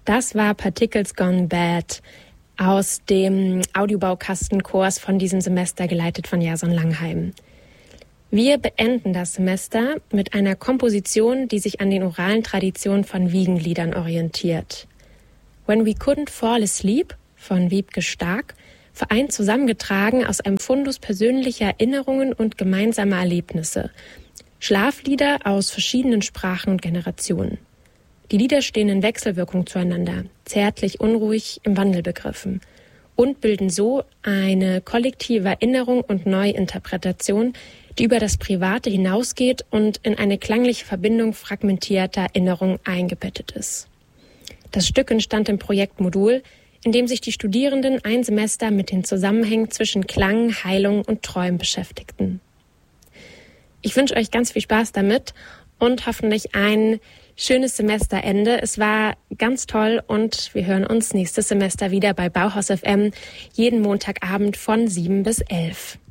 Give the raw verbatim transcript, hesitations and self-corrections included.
Das war Particles Gone Bad aus dem Audiobaukastenkurs von diesem Semester, geleitet von Jason Langheim. Wir beenden das Semester mit einer Komposition, die sich an den oralen Traditionen von Wiegenliedern orientiert. When We Couldn't Fall Asleep von Wiebke Stark vereint zusammengetragen aus einem Fundus persönlicher Erinnerungen und gemeinsamer Erlebnisse Schlaflieder aus verschiedenen Sprachen und Generationen. Die Lieder stehen in Wechselwirkung zueinander, zärtlich unruhig im Wandel begriffen, und bilden so eine kollektive Erinnerung und Neuinterpretation, die über das Private hinausgeht und in eine klangliche Verbindung fragmentierter Erinnerung eingebettet ist. Das Stück entstand im Projekt Modul, in dem sich die Studierenden ein Semester mit den Zusammenhängen zwischen Klang, Heilung und Träumen beschäftigten. Ich wünsche euch ganz viel Spaß damit und hoffentlich ein schönes Semesterende. Es war ganz toll und wir hören uns nächstes Semester wieder bei Bauhaus F M, jeden Montagabend von sieben bis elf.